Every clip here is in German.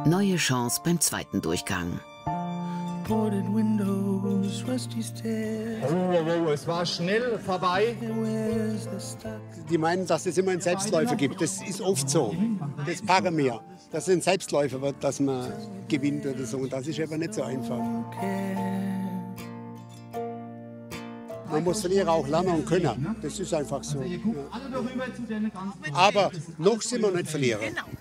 Neue Chance beim zweiten Durchgang. Es war schnell vorbei. Die meinen, dass es immer einen Selbstläufer gibt. Das ist oft so. Das packen wir. Dass es ein Selbstläufer wird, dass man gewinnt oder so. Und das ist aber nicht so einfach. Man muss Verlierer auch lernen und können. Das ist einfach so. Ja. Aber noch sind wir nicht Verlierer.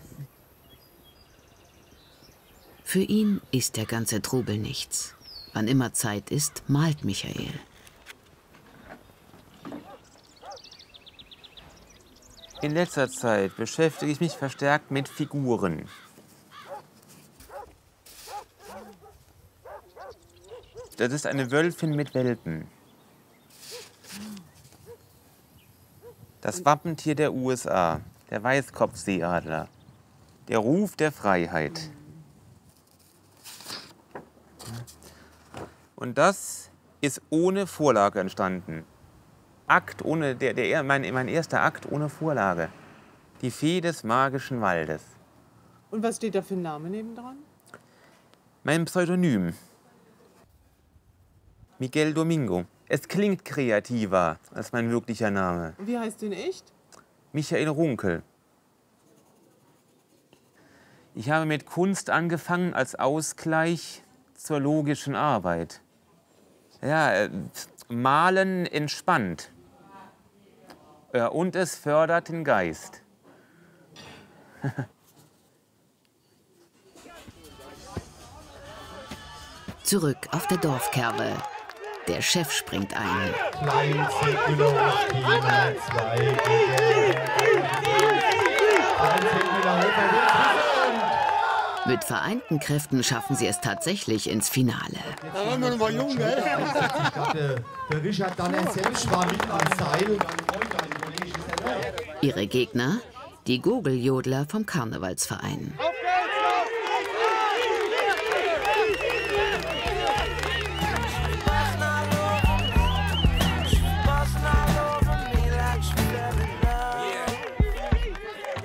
Für ihn ist der ganze Trubel nichts. Wann immer Zeit ist, malt Michael. In letzter Zeit beschäftige ich mich verstärkt mit Figuren. Das ist eine Wölfin mit Welpen. Das Wappentier der USA, der Weißkopfseeadler. Der Ruf der Freiheit. Und das ist ohne Vorlage entstanden. Mein erster Akt ohne Vorlage. Die Fee des magischen Waldes. Und was steht da für ein Name nebendran? Mein Pseudonym. Miguel Domingo. Es klingt kreativer als mein wirklicher Name. Und wie heißt du in echt? Michael Runkel. Ich habe mit Kunst angefangen als Ausgleich zur logischen Arbeit. Ja, Malen entspannt. Ja, und es fördert den Geist. Zurück auf der Dorfkerbe. Der Chef springt ein. Mit vereinten Kräften schaffen sie es tatsächlich ins Finale. Da waren wir noch mal jung, gell? Ich glaube, der Richard dann selbst war mit am Seil. Ihre Gegner, die Gogeljodler vom Karnevalsverein.